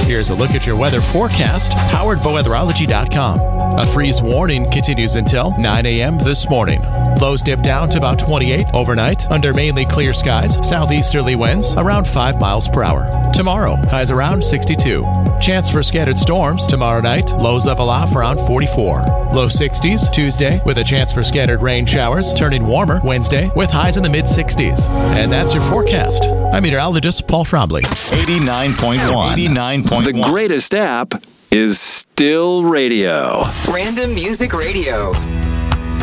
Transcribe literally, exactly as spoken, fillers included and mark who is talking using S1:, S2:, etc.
S1: Here's a look at your weather forecast, powered by weatherology dot com. A freeze warning continues until nine a.m. this morning. Lows dip down to about twenty-eight overnight under mainly clear skies, southeasterly winds around five miles per hour. Tomorrow, highs around sixty-two. Chance for scattered storms tomorrow night, lows level off around forty-four. Low sixties Tuesday with a chance for scattered rain showers, turning warmer Wednesday with highs in the mid-sixties. And that's your forecast. I'm meteorologist Paul Trombley.
S2: eighty-nine point one. eighty-nine point one.
S3: The greatest app is still radio.
S4: Random Music Radio.